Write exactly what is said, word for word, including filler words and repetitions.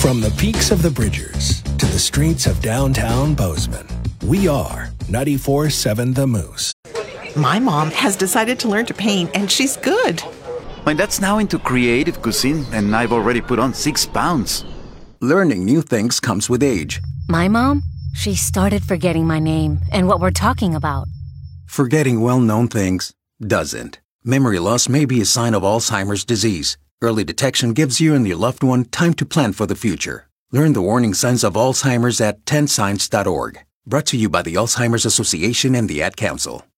From the peaks of the Bridgers to the streets of downtown Bozeman, we are ninety-four point seven The Moose. My mom has decided to learn to paint, and she's good. My dad's now into creative cuisine, and I've already put on six pounds. Learning new things comes with age. My mom, she started forgetting my name and what we're talking about. Forgetting well-known things doesn't. Memory loss may be a sign of Alzheimer's disease. Early detection gives you and your loved one time to plan for the future. Learn the warning signs of Alzheimer's at ten signs dot org. Brought to you by the Alzheimer's Association and the Ad Council.